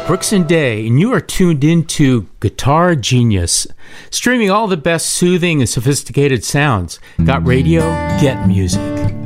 Brooks and Day, and you are tuned into Guitar Genius, streaming all the best soothing and sophisticated sounds. Got radio? Get music.